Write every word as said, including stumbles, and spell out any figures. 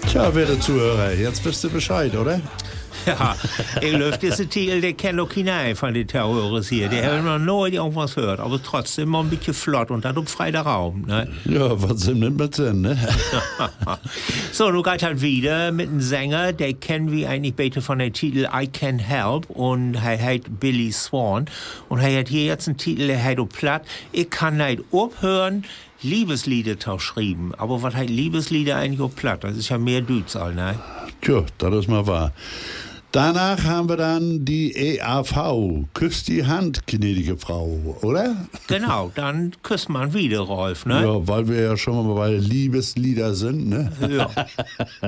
Tja, werte Zuhörer, jetzt wisst ihr Bescheid, oder? Ja, ich löfte diesen Titel, der kennt auch keiner von den Terrores hier. Der hat noch nooit irgendwas gehört, aber trotzdem mal ein bisschen flott und dann um freier Raum, ne? Ja, was sind denn mit Sinn, ne? So, nun geht halt wieder mit einem Sänger, der kennen wir eigentlich beter von dem Titel I Can Help und er heißt Billy Swan und er hat hier jetzt einen Titel, der heißt platt, ich kann nicht aufhören, Liebeslieder geschrieben. Aber was heißt Liebeslieder eigentlich auch platt? Das ist ja mehr Deutsch, ne? Tja, das ist mal wahr. Danach haben wir dann die E A V. Küsst die Hand, gnädige Frau, oder? Genau, dann küsst man wieder, Rolf, ne? Ja, weil wir ja schon mal bei Liebeslieder sind, ne? Ja.